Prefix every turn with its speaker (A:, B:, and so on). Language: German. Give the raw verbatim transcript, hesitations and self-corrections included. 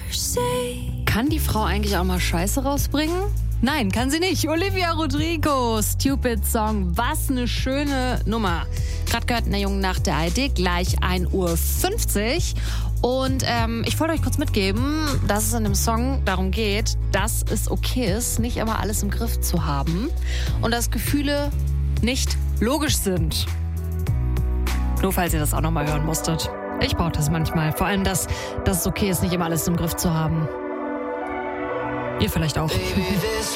A: Kann die Frau eigentlich auch mal Scheiße rausbringen? Nein, kann sie nicht. Olivia Rodrigo, Stupid Song. Was eine schöne Nummer. Gerade gehört in der Jungen Nacht der A R D, gleich ein Uhr fünfzig. Und ähm, ich wollte euch kurz mitgeben, dass es in dem Song darum geht, dass es okay ist, nicht immer alles im Griff zu haben. Und dass Gefühle nicht logisch sind. Nur falls ihr das auch nochmal hören musstet. Ich brauche das manchmal. Vor allem, dass, dass es okay ist, nicht immer alles im Griff zu haben. Ihr vielleicht auch.